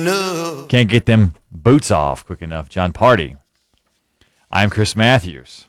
Can't get them boots off quick enough. John Party. I'm Chris Matthews.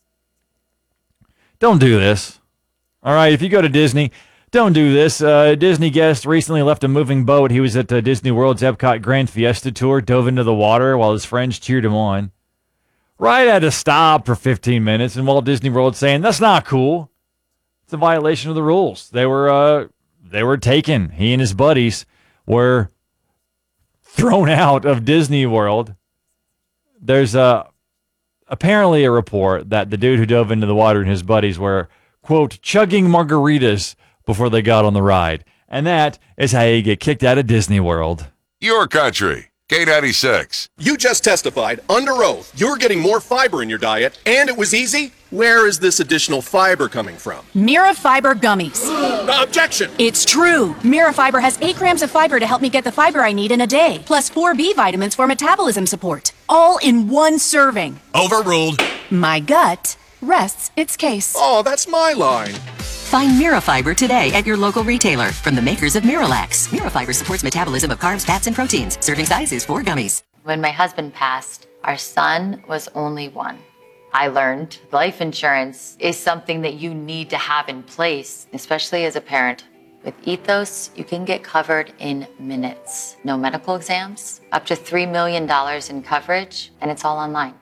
Don't do this. All right, if you go to Disney, don't do this. A Disney guest recently left a moving boat. He was at Disney World's Epcot Grand Fiesta Tour, dove into the water while his friends cheered him on. Right at a stop for 15 minutes, and Walt Disney World saying, that's not cool. It's a violation of the rules. They were taken. He and his buddies were thrown out of Disney World. There's apparently a report that the dude who dove into the water and his buddies were, quote, chugging margaritas before they got on the ride. And that is how you get kicked out of Disney World. Your country. K96. You just testified under oath you're getting more fiber in your diet, and it was easy. Where is this additional fiber coming from? Mira Fiber Gummies. Objection! It's true. Mira Fiber has 8 grams of fiber to help me get the fiber I need in a day, plus 4 B vitamins for metabolism support. All in one serving. Overruled. My gut rests its case. Oh, that's my line. Find Mirafiber today at your local retailer from the makers of Miralax. Mirafiber supports metabolism of carbs, fats, and proteins. Serving size is 4 gummies. When my husband passed, our son was only 1. I learned life insurance is something that you need to have in place, especially as a parent. With Ethos, you can get covered in minutes. No medical exams, up to $3 million in coverage, and it's all online.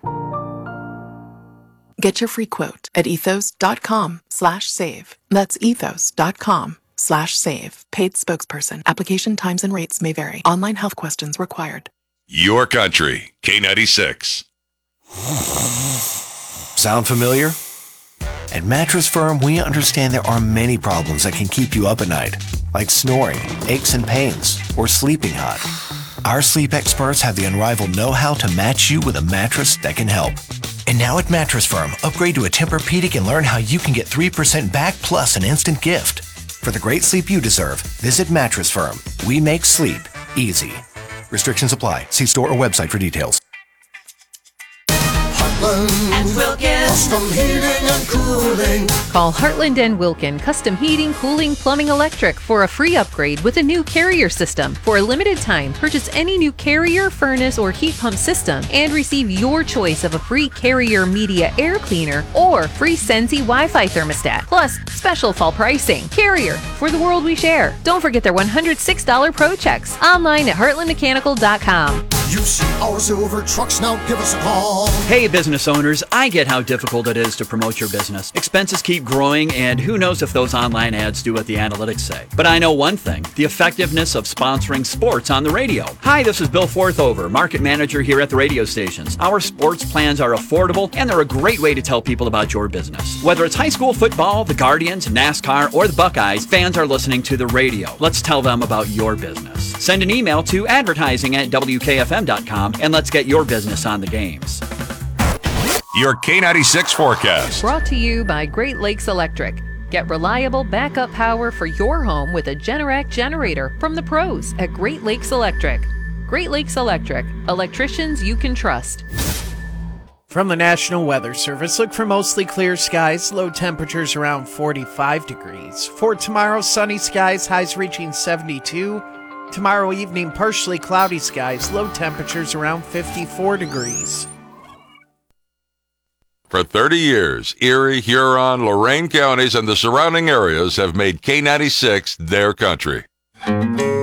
Get your free quote at ethos.com/save. That's ethos.com/save. Paid spokesperson. Application times and rates may vary. Online health questions required. Your country. K96. Sound familiar? At Mattress Firm, we understand there are many problems that can keep you up at night, like snoring, aches and pains, or sleeping hot. Our sleep experts have the unrivaled know-how to match you with a mattress that can help. And now at Mattress Firm, upgrade to a Tempur-Pedic and learn how you can get 3% back plus an instant gift. For the great sleep you deserve, visit Mattress Firm. We make sleep easy. Restrictions apply. See store or website for details. Heartland and Wilkin Custom Heating and Cooling. Call Heartland and Wilkin Custom Heating, Cooling, Plumbing, Electric for a free upgrade with a new Carrier system. For a limited time, purchase any new Carrier, furnace, or heat pump system and receive your choice of a free Carrier Media Air Cleaner or free Sensi Wi-Fi thermostat, plus special fall pricing. Carrier, for the world we share. Don't forget their $106 Pro Checks. Online at heartlandmechanical.com. You see our silver trucks, now give us a call. Hey business owners, I get how difficult it is to promote your business. Expenses keep growing and who knows if those online ads do what the analytics say. But I know one thing, the effectiveness of sponsoring sports on the radio. Hi, this is Bill Forthover, market manager here at the radio stations. Our sports plans are affordable and they're a great way to tell people about your business. Whether it's high school football, the Guardians, NASCAR, or the Buckeyes, fans are listening to the radio. Let's tell them about your business. Send an email to advertising@WKFM.com and let's get your business on the games. Your K96 forecast. Brought to you by Great Lakes Electric. Get reliable backup power for your home with a Generac generator from the pros at Great Lakes Electric. Great Lakes Electric, electricians you can trust. From the National Weather Service, look for mostly clear skies, low temperatures around 45 degrees. For tomorrow, sunny skies, highs reaching 72. Tomorrow evening, partially cloudy skies, low temperatures around 54 degrees. For 30 years, Erie, Huron, Lorain counties, and the surrounding areas have made K96 their country.